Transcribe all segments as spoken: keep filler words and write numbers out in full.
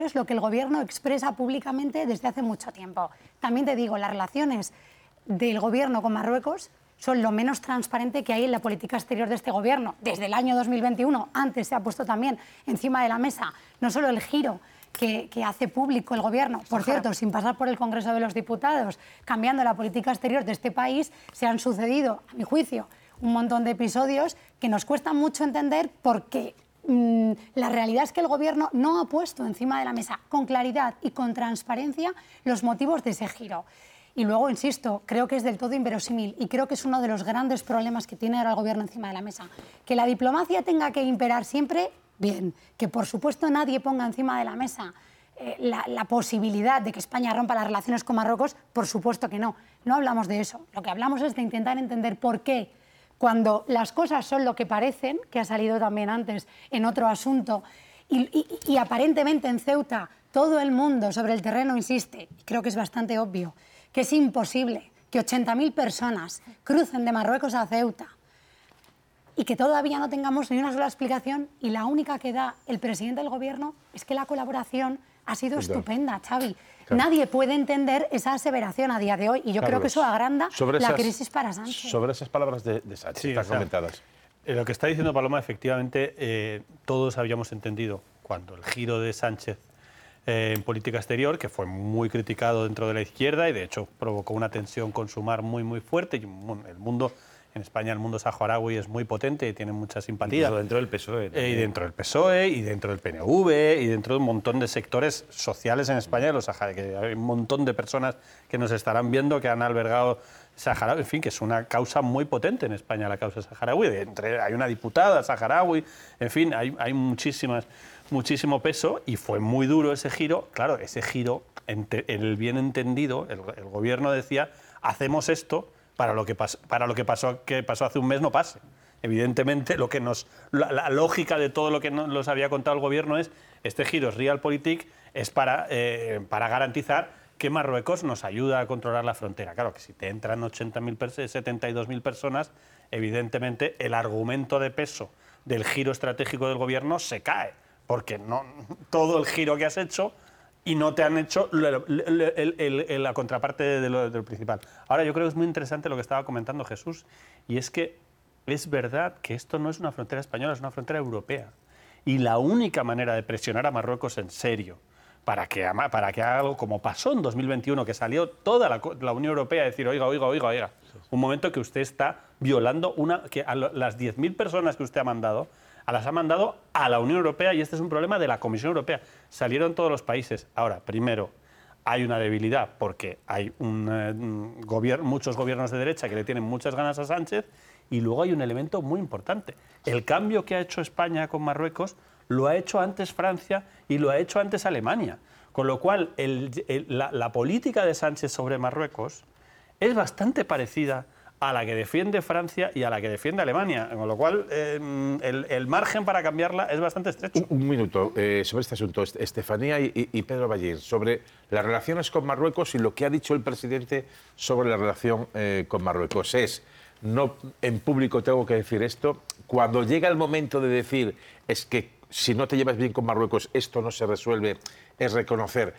es lo que el Gobierno expresa públicamente desde hace mucho tiempo. También te digo, las relaciones del Gobierno con Marruecos son lo menos transparente que hay en la política exterior de este Gobierno. Desde el año dos mil veintiuno, antes se ha puesto también encima de la mesa no solo el giro que, que hace público el Gobierno, por cierto, sin pasar por el Congreso de los Diputados, cambiando la política exterior de este país, se han sucedido, a mi juicio, un montón de episodios que nos cuesta mucho entender porque mmm, la realidad es que el Gobierno no ha puesto encima de la mesa con claridad y con transparencia los motivos de ese giro. Y luego, insisto, creo que es del todo inverosímil y creo que es uno de los grandes problemas que tiene ahora el Gobierno encima de la mesa. Que la diplomacia tenga que imperar siempre, bien. Que, por supuesto, nadie ponga encima de la mesa eh, la, la posibilidad de que España rompa las relaciones con Marruecos, por supuesto que no. No hablamos de eso. Lo que hablamos es de intentar entender por qué, cuando las cosas son lo que parecen, que ha salido también antes en otro asunto, y, y, y aparentemente en Ceuta todo el mundo sobre el terreno insiste, y creo que es bastante obvio, que es imposible que ochenta mil personas crucen de Marruecos a Ceuta y que todavía no tengamos ni una sola explicación, y la única que da el presidente del Gobierno es que la colaboración ha sido claro. estupenda, Xavi. Claro. Nadie puede entender esa aseveración a día de hoy y yo Carlos, creo que eso agranda la esas, crisis para Sánchez. Sobre esas palabras de, de Sánchez, sí, están o sea, comentadas. Eh, lo que está diciendo Paloma, efectivamente, eh, todos habíamos entendido cuando el giro de Sánchez Eh, en política exterior, que fue muy criticado dentro de la izquierda y de hecho provocó una tensión con Sumar muy muy fuerte. Y el mundo, en España el mundo saharaui es muy potente y tiene mucha simpatía. Incluso dentro del P S O E. Eh, y dentro del P S O E, y dentro del P N V, y dentro de un montón de sectores sociales en España, los sahara, que hay un montón de personas que nos estarán viendo que han albergado saharaui, en fin, que es una causa muy potente en España, la causa saharaui. De entre, hay una diputada saharaui, en fin, hay, hay muchísimas... muchísimo peso y fue muy duro ese giro. Claro, ese giro, en el bien entendido, el, el Gobierno decía, hacemos esto para lo que, pas, para lo que, pasó, que pasó hace un mes no pase. Evidentemente, lo que nos, la, la lógica de todo lo que nos había contado el Gobierno es, este giro es realpolitik, es para, eh, para garantizar que Marruecos nos ayuda a controlar la frontera. Claro, que si te entran ochenta mil, setenta y dos mil personas, evidentemente el argumento de peso del giro estratégico del Gobierno se cae. Porque no, todo el giro que has hecho y no te han hecho el, el, el, el, la contraparte de lo, de lo principal. Ahora, yo creo que es muy interesante lo que estaba comentando Jesús, y es que es verdad que esto no es una frontera española, es una frontera europea. Y la única manera de presionar a Marruecos en serio para que, para que haga algo como pasó en dos mil veintiuno, que salió toda la, la Unión Europea a decir, oiga, oiga, oiga, oiga, un momento que usted está violando una, que a las diez mil personas que usted ha mandado, a las ha mandado a la Unión Europea, y este es un problema de la Comisión Europea. Salieron todos los países. Ahora, primero, hay una debilidad porque hay un, eh, un gobierno, muchos gobiernos de derecha que le tienen muchas ganas a Sánchez, y luego hay un elemento muy importante. El cambio que ha hecho España con Marruecos lo ha hecho antes Francia y lo ha hecho antes Alemania. Con lo cual, el, el, la, la política de Sánchez sobre Marruecos es bastante parecida a la que defiende Francia y a la que defiende Alemania, con lo cual eh, el, el margen para cambiarla es bastante estrecho. Un, un minuto eh, sobre este asunto, Estefanía y, y Pedro Ballín, sobre las relaciones con Marruecos y lo que ha dicho el presidente sobre la relación eh, con Marruecos. Es, no en público tengo que decir esto, cuando llega el momento de decir, es que si no te llevas bien con Marruecos esto no se resuelve, es reconocer,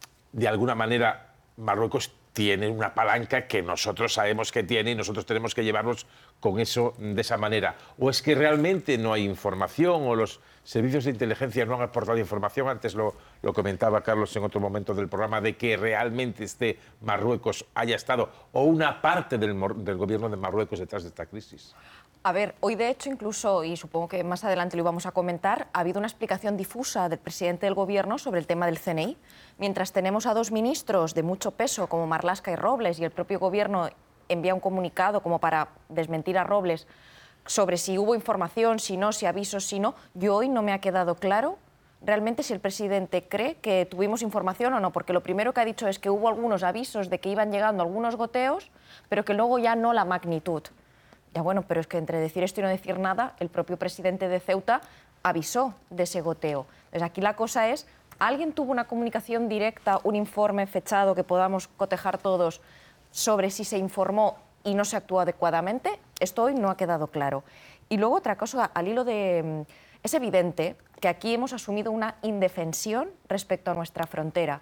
de alguna manera, Marruecos tiene una palanca que nosotros sabemos que tiene y nosotros tenemos que llevarnos con eso de esa manera. ¿O es que realmente no hay información o los servicios de inteligencia no han aportado información? Antes lo, lo comentaba Carlos en otro momento del programa, de que realmente este Marruecos haya estado, o una parte del, del gobierno de Marruecos detrás de esta crisis. A ver, hoy de hecho incluso, y supongo que más adelante lo íbamos a comentar, ha habido una explicación difusa del presidente del Gobierno sobre el tema del C N I. Mientras tenemos a dos ministros de mucho peso como Marlaska y Robles, y el propio Gobierno envía un comunicado como para desmentir a Robles sobre si hubo información, si no, si avisos, si no, yo hoy no me ha quedado claro realmente si el presidente cree que tuvimos información o no, porque lo primero que ha dicho es que hubo algunos avisos de que iban llegando algunos goteos, pero que luego ya no la magnitud. Ya bueno, pero es que entre decir esto y no decir nada, el propio presidente de Ceuta avisó de ese goteo. Entonces aquí la cosa es, ¿alguien tuvo una comunicación directa, un informe fechado que podamos cotejar todos sobre si se informó y no se actuó adecuadamente? Esto hoy no ha quedado claro. Y luego otra cosa, al hilo de Es evidente que aquí hemos asumido una indefensión respecto a nuestra frontera.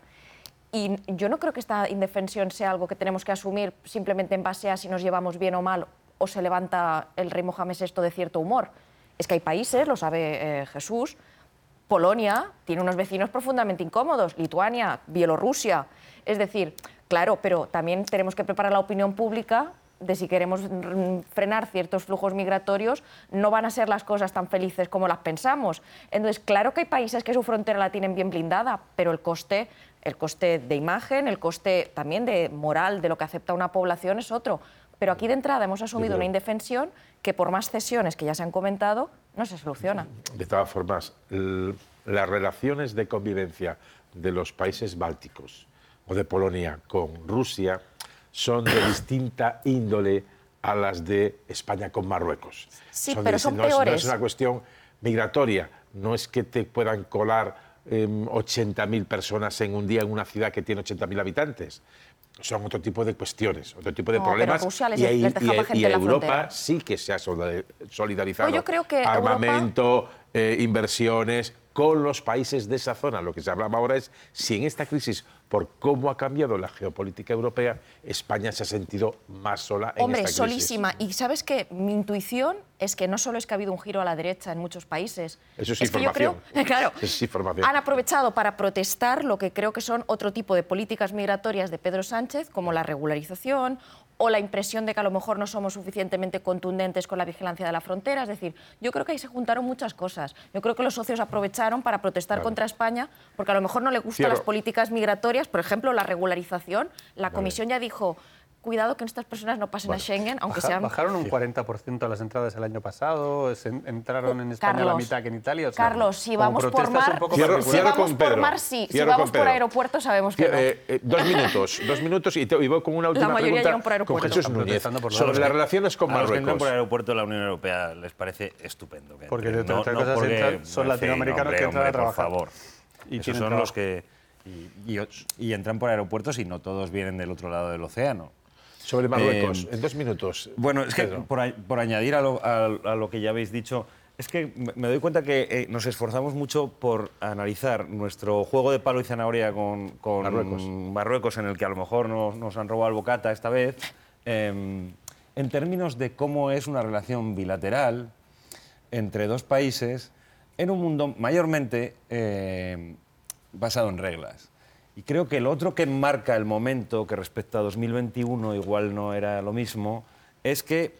Y yo no creo que esta indefensión sea algo que tenemos que asumir simplemente en base a si nos llevamos bien o mal o se levanta el rey Mohamed sexto de cierto humor. Es que hay países, lo sabe eh, Jesús, Polonia tiene unos vecinos profundamente incómodos, Lituania, Bielorrusia. Es decir, claro, pero también tenemos que preparar la opinión pública de si queremos frenar ciertos flujos migratorios, no van a ser las cosas tan felices como las pensamos. Entonces, claro que hay países que su frontera la tienen bien blindada, pero el coste, el coste de imagen, el coste también de moral de lo que acepta una población es otro. Pero aquí de entrada hemos asumido una indefensión que por más cesiones que ya se han comentado, no se soluciona. De todas formas, las relaciones de convivencia de los países bálticos o de Polonia con Rusia son de distinta índole a las de España con Marruecos. Sí, son pero de, son no peores. Es, no es una cuestión migratoria, no es que te puedan colar eh, ochenta mil personas en un día en una ciudad que tiene ochenta mil habitantes. Son otro tipo de cuestiones, otro tipo de no, problemas. Pero Rusia les, y ahí, les dejaba y, gente y en la Europa frontera. sí que se ha solidarizado. Pues yo creo que armamento, Europa... eh, inversiones con los países de esa zona. Lo que se hablaba ahora es si en esta crisis, por cómo ha cambiado la geopolítica europea, España se ha sentido más sola en Hombre, esta crisis. solísima. Y sabes que mi intuición es que no solo es que ha habido un giro a la derecha en muchos países. Eso es, es que información. yo creo, claro, Eso es información. han aprovechado para protestar lo que creo que son otro tipo de políticas migratorias de Pedro Sánchez, como la regularización o la impresión de que a lo mejor no somos suficientemente contundentes con la vigilancia de la frontera. Es decir, yo creo que ahí se juntaron muchas cosas. Yo creo que los socios aprovecharon para protestar Claro. contra España, porque a lo mejor no le gustan Cierro. las políticas migratorias, por ejemplo, la regularización. La Vale. Comisión ya dijo, cuidado que estas personas no pasen Vale. a Schengen, aunque Baja- sean... Bajaron un cuarenta por ciento las entradas el año pasado, se en- entraron en España Carlos, la mitad que en Italia. O sea, Carlos, si como vamos por protestas mar, un poco Cierro- si particulares. cierro vamos con por Pedro. mar, sí. Si Cierro vamos con por Pedro. aeropuerto, sabemos que no. Eh, eh, dos minutos, dos minutos y, te, y voy con una última mayoría pregunta llegan por con aeropuerto. Jesús Están Núñez protestando por sobre lados. las relaciones con A los que entran Marruecos. por el aeropuerto de la Unión Europea les parece estupendo. Que Porque, entren. entre otras cosas, porque, entran- son en fin, latinoamericanos hombre, que entran a hombre, trabajar. Por favor. Y Esos tienen son trabajo. los que... Y, y, y entran por aeropuertos y no todos vienen del otro lado del océano. Sobre Marruecos, Eh, en dos minutos. Bueno, es que Pedro. por, a- por añadir a lo, a- a lo que ya habéis dicho, es que me me doy cuenta que eh, nos esforzamos mucho por analizar nuestro juego de palo y zanahoria con, con Marruecos. Marruecos, en el que a lo mejor nos, nos han robado el bocata esta vez, eh, en términos de cómo es una relación bilateral entre dos países en un mundo mayormente eh, basado en reglas. Y creo que lo otro que marca el momento, que respecto a dos mil veintiuno igual no era lo mismo, es que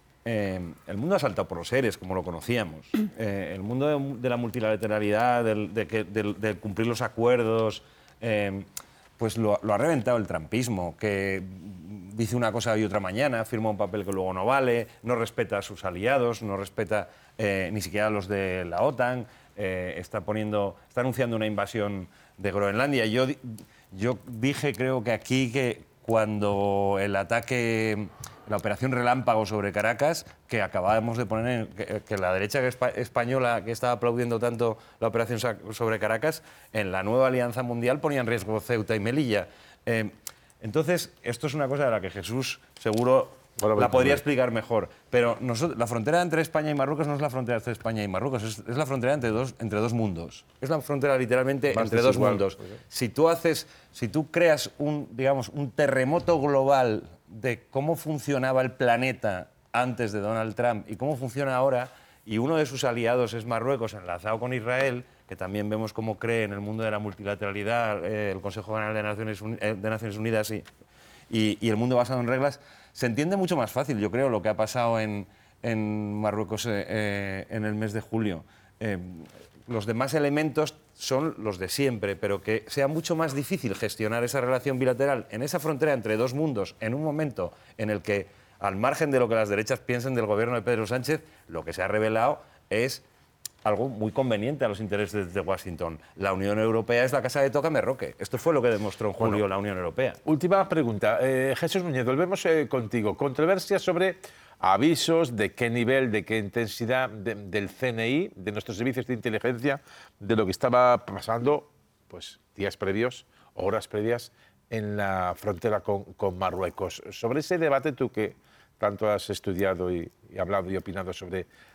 eh, el mundo ha saltado por los aires, como lo conocíamos. Eh, el mundo de, de la multilateralidad, del- de, que- del- de cumplir los acuerdos, eh, pues lo, lo ha reventado el trumpismo, que dice una cosa y otra mañana, firma un papel que luego no vale, no respeta a sus aliados, no respeta eh, ni siquiera a los de la OTAN, eh, está, poniendo, está anunciando una invasión de Groenlandia. Yo, di- yo dije, creo que aquí, que cuando el ataque, la operación Relámpago sobre Caracas, que acabábamos de poner, en, que, que la derecha espa- española, que estaba aplaudiendo tanto la operación sa- sobre Caracas, en la nueva Alianza Mundial ponía en riesgo Ceuta y Melilla. Eh, entonces, esto es una cosa de la que Jesús seguro Bueno, la bueno, podría bueno. explicar mejor. Pero nosotros, la frontera entre España y Marruecos no es la frontera entre España y Marruecos, es, es la frontera entre dos, entre dos mundos. Es la frontera literalmente Más entre dos desigual, mundos. pues, ¿eh? Si tú haces, si tú creas un, digamos, un terremoto global de cómo funcionaba el planeta antes de Donald Trump y cómo funciona ahora, y uno de sus aliados es Marruecos, enlazado con Israel, que también vemos cómo cree en el mundo de la multilateralidad, eh, el Consejo General de Naciones, Uni- eh, de Naciones Unidas y, y, y el mundo basado en reglas, se entiende mucho más fácil, yo creo, lo que ha pasado en, en Marruecos eh, eh, en el mes de julio. Eh, los demás elementos son los de siempre, pero que sea mucho más difícil gestionar esa relación bilateral en esa frontera entre dos mundos, en un momento en el que, al margen de lo que las derechas piensen del gobierno de Pedro Sánchez, lo que se ha revelado es algo muy conveniente a los intereses de Washington. La Unión Europea es la casa de Tócame Roque. Esto fue lo que demostró en julio Bueno. la Unión Europea. Última pregunta. Eh, Jesús Núñez, volvemos eh, contigo. Controversia sobre avisos, de qué nivel, de qué intensidad de- del C N I, de nuestros servicios de inteligencia, de lo que estaba pasando pues, días previos, horas previas, en la frontera con, con Marruecos. Sobre ese debate, tú que tanto has estudiado y, y hablado y opinado sobre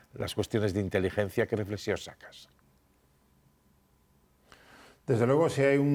las cuestiones de inteligencia, ¿qué reflexión sacas? Desde luego, si hay un